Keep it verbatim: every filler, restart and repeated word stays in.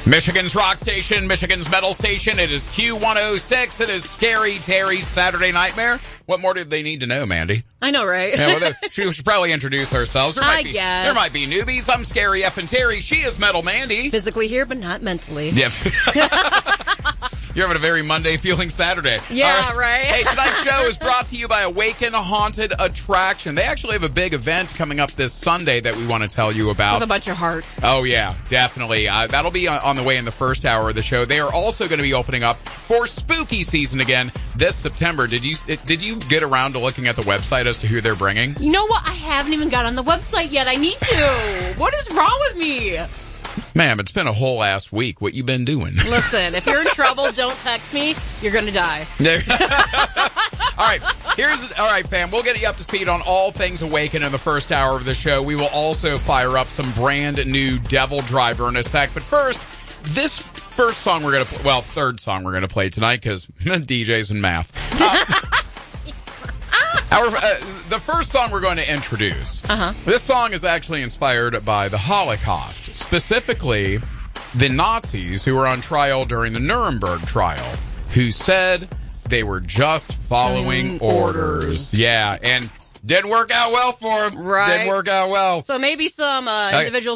Michigan's rock station, Michigan's metal station. It is Q one oh six. It is Scary Terry's Saturday Nightmare. What more did they need to know, Mandy? I know, right? Yeah, well, she should probably introduce ourselves. There might I be, guess. There might be newbies. I'm Scary F and Terry. She is Metal Mandy. Physically here, but not mentally. Yep. You're having a very Monday feeling Saturday. Yeah, right. right. Hey, tonight's show is brought to you by Awaken Haunted Attraction. They actually have a big event coming up this Sunday that we want to tell you about. With a bunch of hearts. Oh, yeah, definitely. Uh, that'll be on the way in the first hour of the show. They are also going to be opening up for spooky season again this September. Did you did you get around to looking at the website as to who they're bringing? You know what? I haven't even got on the website yet. I need to. What is wrong with me? Ma'am, it's been a whole ass week. What you been doing? Listen, if you're in trouble, don't text me. You're going to die. All right, here's all right, fam. We'll get you up to speed on all things Awaken in the first hour of the show. We will also fire up some brand new Devil Driver in a sec. But first, this first song we're going to play, well, third song we're going to play tonight because D Js and math. Uh, Our, uh, the first song we're going to introduce, uh-huh. This song is actually inspired by the Holocaust, specifically the Nazis who were on trial during the Nuremberg trial, who said they were just following orders. orders. Yeah, and didn't work out well for them. Right. Didn't work out well. So maybe some uh, individuals